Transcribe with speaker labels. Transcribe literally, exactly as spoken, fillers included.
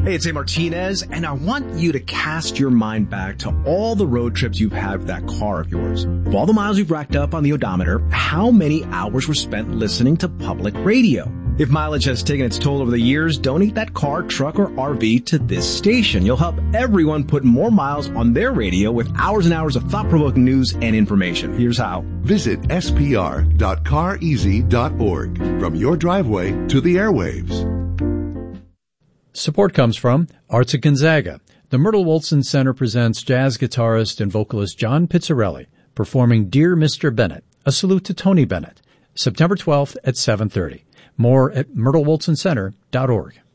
Speaker 1: Hey, it's A. Martinez, and I want you to cast your mind back to all the road trips you've had with that car of yours. Of all the miles you've racked up on the odometer, how many hours were spent listening to public radio? If mileage has taken its toll over the years, donate that car, truck, or R V to this station. You'll help everyone put more miles on their radio with hours and hours of thought-provoking news and information. Here's how.
Speaker 2: Visit s p r dot car easy dot org. From your driveway to the airwaves.
Speaker 3: Support comes from Arts at Gonzaga. The Myrtle Wolfson Center presents jazz guitarist and vocalist John Pizzarelli performing Dear Mister Bennett, a salute to Tony Bennett, September twelfth at seven thirty. More at myrtle wolfson center dot org.